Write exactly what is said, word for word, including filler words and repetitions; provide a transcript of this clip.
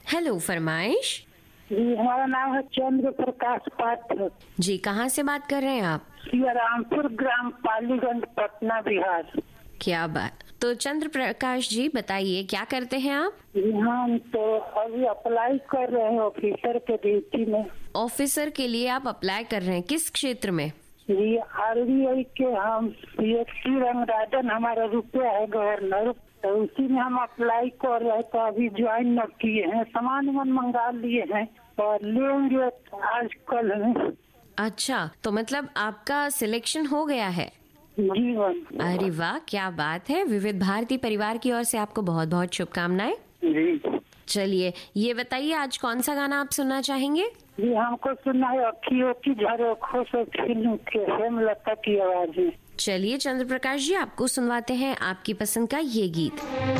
Hello, फरमाइश। जी, हमारा नाम है चंद्र प्रकाश पात्र। जी, कहाँ से बात कर रहे हैं आप? रामपुर ग्राम, पालीगंज, पटना, बिहार। क्या बात। तो चंद्र प्रकाश जी बताइए, क्या करते हैं आप? जी, हम तो अभी अप्लाई कर रहे हैं ऑफिसर के ड्यूटी में। ऑफिसर के लिए आप अप्लाई कर रहे हैं, किस क्षेत्र में? जी, आरबीआई के हम सीएससी रंगराजन हमारा रुपया है गवर्नर, तो उसी में हम अप्लाई कर रहे हैं। तो अभी ज्वाइन न किए हैं, सामान वामान मंगा लिए हैं और लेंगे आज कल में। अच्छा, तो मतलब आपका सिलेक्शन हो गया है? जीवन। अरे वाह, क्या बात है। विविध भारती परिवार की ओर से आपको बहुत बहुत शुभकामनाएं। जी, चलिए, ये बताइए आज कौन सा गाना आप सुनना चाहेंगे? जी, हमको सुनना है अखियों की झरोखों से फिल्म के हेमलता की आवाज में। चलिए चंद्र प्रकाश जी, आपको सुनवाते हैं आपकी पसंद का ये गीत।